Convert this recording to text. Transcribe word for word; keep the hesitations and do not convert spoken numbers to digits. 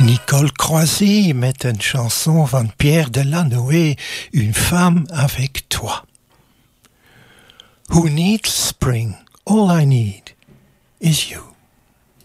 Nicole Croisy met een chanson van Pierre Delanoë, Une femme avec toi. Who needs spring? All I need is you.